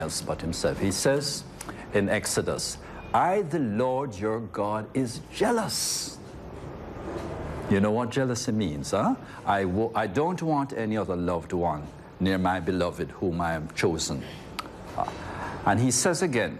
else but himself. He says in Exodus, I, the Lord your God, is jealous. You know what jealousy means, huh? I don't want any other loved one near my beloved whom I have chosen. And he says again,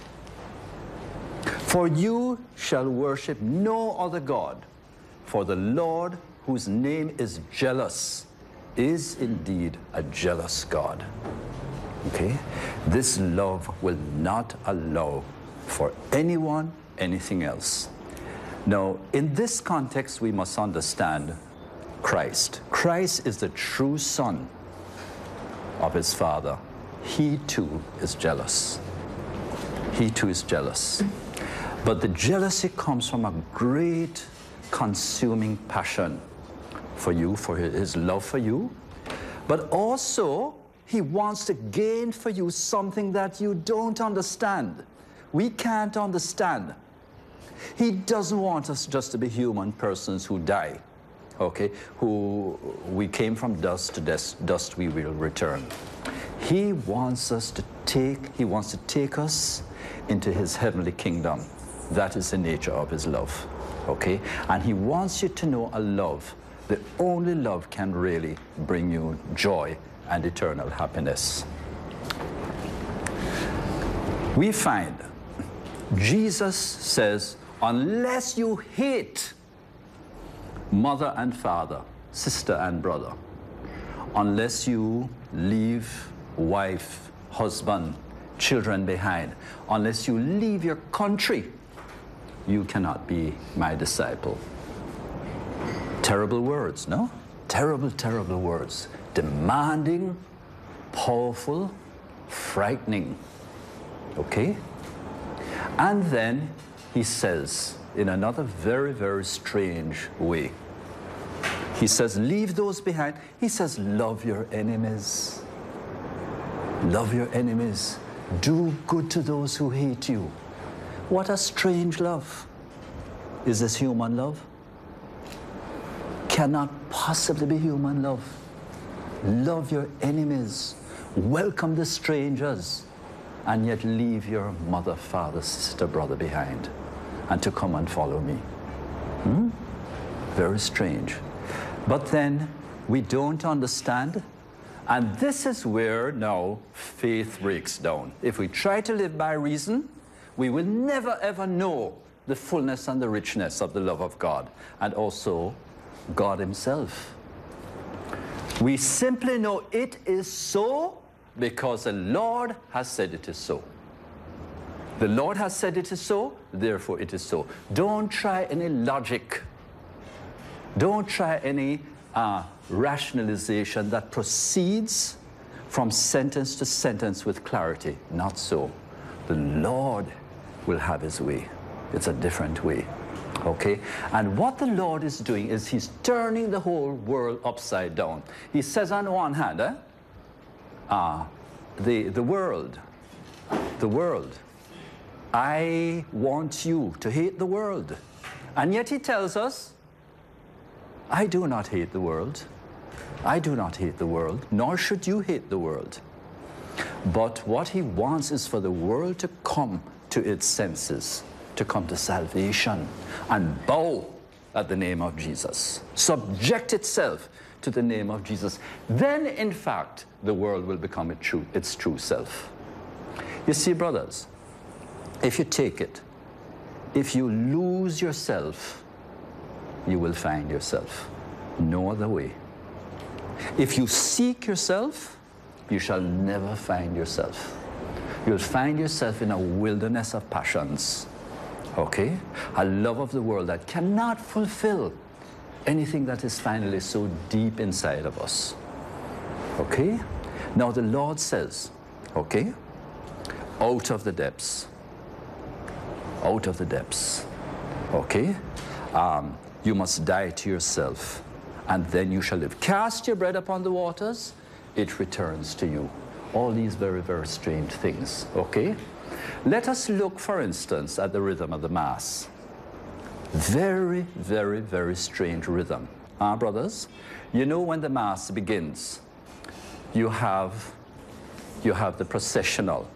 for you shall worship no other God, for the Lord, whose name is jealous, is indeed a jealous God. Okay? This love will not allow for anyone, anything else. Now, in this context, we must understand Christ. Christ is the true Son of his Father. He too is jealous. He too is jealous. But the jealousy comes from a great consuming passion for you, for his love for you. But also, he wants to gain for you something that you don't understand. We can't understand. He doesn't want us just to be human persons who die, okay? Who we came from dust to dust we will return. He wants to take us into his heavenly kingdom. That is the nature of his love, okay? And he wants you to know a love, the only love can really bring you joy and eternal happiness. We find Jesus says, unless you hate mother and father, sister and brother, unless you leave wife, husband, children behind, unless you leave your country, you cannot be my disciple. Terrible words, no? Terrible, terrible words. Demanding, powerful, frightening. Okay? And then he says, in another very, very strange way, he says, leave those behind. He says, love your enemies. Love your enemies. Do good to those who hate you. What a strange love. Is this human love? Cannot possibly be human love. Love your enemies. Welcome the strangers. And yet leave your mother, father, sister, brother behind, and to come and follow me. Very strange. But then we don't understand, and this is where now faith breaks down. If we try to live by reason, we will never ever know the fullness and the richness of the love of God, and also God himself. We simply know it is so because the Lord has said it is so. The Lord has said it is so, therefore it is so. Don't try any logic. Don't try any rationalization that proceeds from sentence to sentence with clarity. Not so. The Lord will have his way. It's a different way. Okay? And what the Lord is doing is he's turning the whole world upside down. He says on one hand, the world, I want you to hate the world. And yet he tells us, I do not hate the world. I do not hate the world, nor should you hate the world. But what he wants is for the world to come to its senses, to come to salvation and bow at the name of Jesus, subject itself to the name of Jesus. Then, in fact, the world will become its true self. You see, brothers, if you take it, if you lose yourself, you will find yourself. No other way. If you seek yourself, you shall never find yourself. You'll find yourself in a wilderness of passions. Okay? A love of the world that cannot fulfill anything that is finally so deep inside of us. Okay? Now the Lord says, okay, out of the depths, okay, you must die to yourself, and then you shall live. Cast your bread upon the waters, it returns to you. All these very, very strange things, okay? Let us look, for instance, at the rhythm of the Mass. Very, very, very strange rhythm. Brothers, you know when the Mass begins, you have the processional,